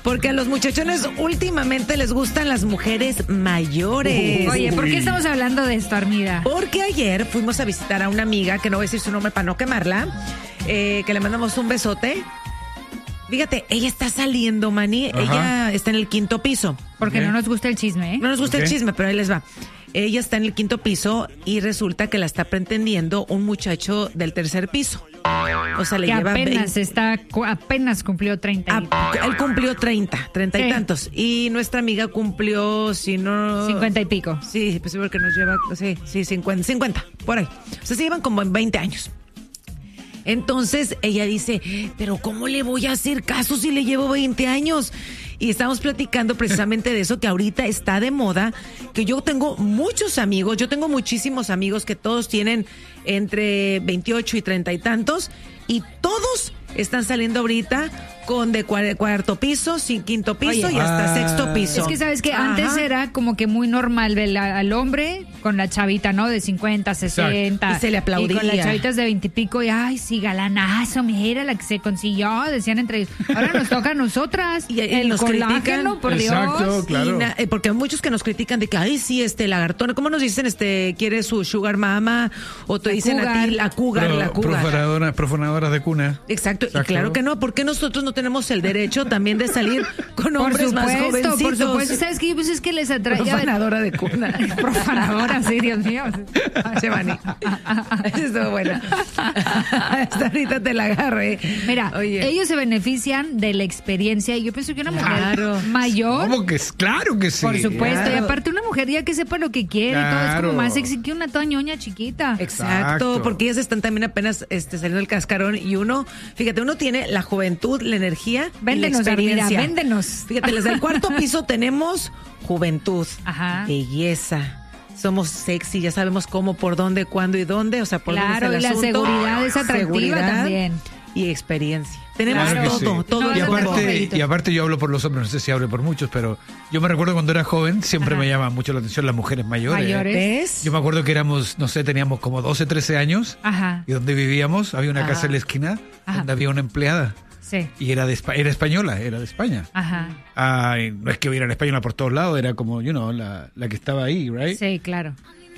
Porque a los muchachones últimamente les gustan las mujeres mayores. Oye, ¿por qué estamos hablando de esto, Armida? Porque ayer fuimos a visitar a una amiga, que no voy a decir su nombre para no quemarla, que le mandamos un besote. Fíjate, ella está saliendo, Manny. Ajá. Ella está en el 5º piso. Porque no nos gusta el chisme, ¿eh? No nos gusta el chisme, pero ahí les va. Ella está en el 5º piso y resulta que la está pretendiendo un muchacho del 3er piso. O sea, le que lleva apenas cumplió 30. Él cumplió 30 y tantos. Y nuestra amiga cumplió, si no... 50 y pico. Sí, pues porque nos lleva, sí, 50, por ahí. O sea, se llevan como en 20 años. Entonces ella dice, pero ¿cómo le voy a hacer caso si le llevo 20 años? Y estamos platicando precisamente de eso, que ahorita está de moda, que yo tengo muchos amigos, yo tengo muchísimos amigos que todos tienen entre 28 y 30 y tantos, y todos están saliendo ahorita con de 4º piso, 5º piso. Oye, y hasta 6º piso. Es que sabes que antes era como que muy normal ver al hombre con la chavita, ¿no? De 50, 60. Y se le aplaudía. Y con las chavitas de 20 y pico, y ay, sí, galanazo, mira la que se consiguió, decían entre ellos. Ahora nos toca a nosotras. Y el nos colágeno, por Exacto, Dios. Claro. Porque hay muchos que nos critican de que, ay, sí, lagartón, ¿cómo nos dicen? ¿Quiere su sugar mama? O te dicen a ti, la cougar. Profanadoras de cuna. Exacto. Y claro que no, porque nosotros no tenemos el derecho también de salir con hombres más jovencitos. Por supuesto, ¿sabes qué? Pues es que les atrae. Profanadora de cuna. Profanadora, sí, Dios mío. Chevani. Estuvo buena. Hasta ahorita te la agarré. Mira, ellos se benefician de la experiencia y yo pienso que una mujer mayor. ¿Cómo que claro que sí? Por supuesto. Claro. Y aparte una mujer ya que sepa lo que quiere y todo es como más sexy que una toñoña chiquita. Exacto, porque ellas están también apenas saliendo del cascarón y uno tiene la juventud, la energía, véndenos, y la experiencia. Armida, véndenos. Fíjate, desde el 4º piso tenemos juventud, belleza. Somos sexy, ya sabemos cómo, por dónde, cuándo y dónde, o sea, por dónde está el asunto. Claro, y la seguridad es atractiva también. Y experiencia. Tenemos todo. Y aparte yo hablo por los hombres, no sé si hablo por muchos, pero yo me recuerdo cuando era joven, siempre me llama mucho la atención las mujeres mayores. ¿Ves? Yo me acuerdo que éramos, no sé, teníamos como 12, 13 años. Ajá. Y donde vivíamos había una casa en la esquina donde había una empleada. Sí. Y era española, era de España. Ajá. Y no es que hubiera española por todos lados, era como, la que estaba ahí, ¿right? Sí, claro.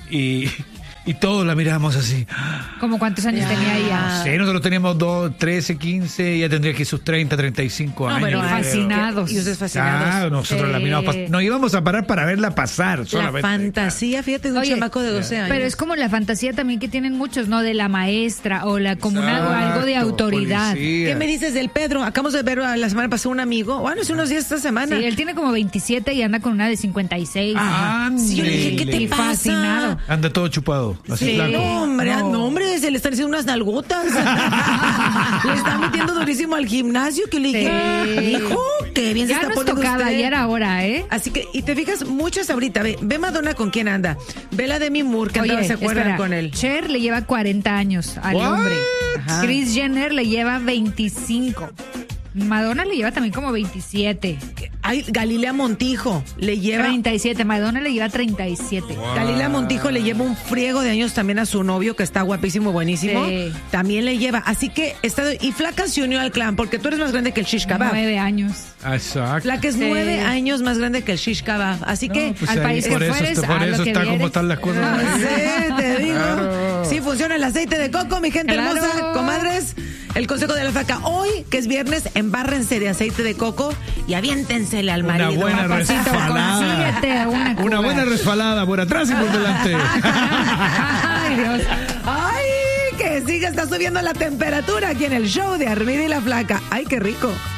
Y todos la mirábamos así. ¿Cómo cuántos años tenía ella? No sé, nosotros teníamos 13, 15, ella tendría que sus 30, 35 años. Bueno, fascinados. Y ustedes fascinados. Nosotros la mirábamos, nos íbamos a parar para verla pasar solamente. La fantasía, fíjate, de un chamaco de 12 años. Pero es como la fantasía también que tienen muchos, ¿no? De la maestra o algo de autoridad. Policía. ¿Qué me dices del Pedro? Acabamos de ver la semana pasada un amigo. Bueno, hace unos días esta semana. Sí, él tiene como 27 y anda con una de 56. Sí, yo le dije, ¿qué te pasa? Fascinado. Anda todo chupado, así flaco. No, hombre, se le están haciendo unas nalgotas. Le está metiendo durísimo al gimnasio, que le dije, hijo, qué bien ya se está nos poniendo tocaba, usted. ya era hora, ¿eh? Así que, y te fijas, muchas ahorita, ve Madonna con quién anda. Ve la Demi Moore, que andaba, ¿se acuerdan con él? Cher le lleva 40 años al hombre. Ajá. Kris Jenner le lleva 25. Madonna le lleva también como 27. Galilea Montijo le lleva 37. Madonna le lleva 37. Wow. Galilea Montijo le lleva un friego de años también a su novio, que está guapísimo, buenísimo. Sí. También le lleva. Así que y Flaca se unió al clan, porque tú eres más grande que el Shish Kebab. 9 años. Exacto. Flaca es 9 años más grande que el Shish Kebab. Así que al país que fueres, por eso está como están las cosas. Sí, te digo. Claro. Sí funciona el aceite de coco, mi gente hermosa, comadres. El consejo de la Flaca hoy, que es viernes, embárrense de aceite de coco y aviéntensele al marido. Una buena resfalada. Una buena resfalada por atrás y por delante. Ay, Dios. Ay, que siga, está subiendo la temperatura aquí en el show de Armida y la Flaca. Ay, qué rico.